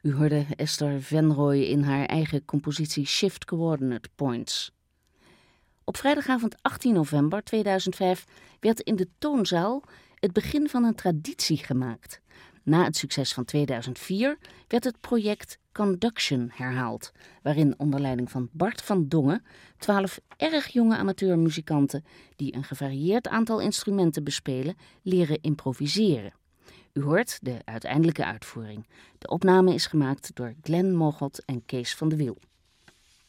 U hoorde Esther Venrooy in haar eigen compositie Shift Coordinate Points. Op vrijdagavond 18 november 2005 werd in de Toonzaal het begin van een traditie gemaakt. Na het succes van 2004 werd het project Conduction herhaald, waarin onder leiding van Bart van Dongen 12 erg jonge amateurmuzikanten die een gevarieerd aantal instrumenten bespelen, leren improviseren. U hoort de uiteindelijke uitvoering. De opname is gemaakt door Glenn Mogot en Kees van de Wiel.